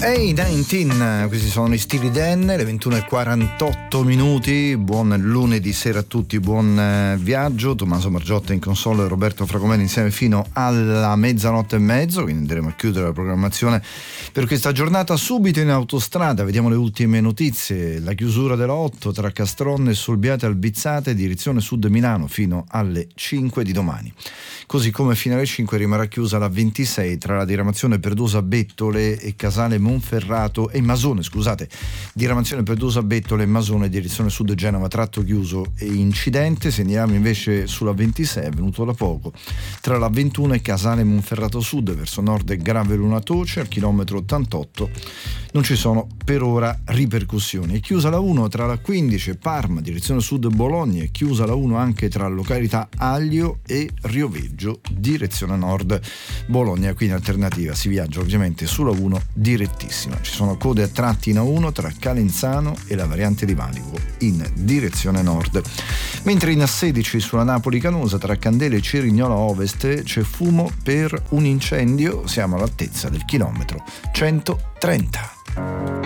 Hey 19, questi sono i Steely Dan, le 21:48. Buon lunedì sera a tutti, buon viaggio. Tommaso Margiotta in console e Roberto Fragomeni insieme fino alla 00:30, quindi andremo a chiudere la programmazione per questa giornata. Subito in autostrada vediamo le ultime notizie. La chiusura della 8 tra Castronne e Solbiate Albizzate, direzione sud Milano, fino alle 5 di domani. Così come fino alle 5 rimarrà chiusa la 26 tra la diramazione Perdosa Bettole e Casale Monferrato e Masone, diramazione Perdosa Bettole e Masone, direzione sud Genova, tratto chiuso e incidente. Segnaliamo invece sulla 26, è venuto da poco, tra la 21 e Casale Monferrato Sud verso nord Grave Luna Toce al chilometro 88. Non ci sono per ora ripercussioni. È chiusa la 1 tra la 15 e Parma, direzione sud Bologna, è chiusa la 1 anche tra località Aglio e Rioveggio, direzione nord Bologna, quindi alternativa, si viaggia ovviamente sulla 1 direttissima. Ci sono code a tratti in A1 tra Calenzano e la variante di Valico in direzione nord. Mentre in A16 sulla Napoli Canosa tra Candele e Cerignola Ovest c'è fumo per un incendio, siamo all'altezza del chilometro 130.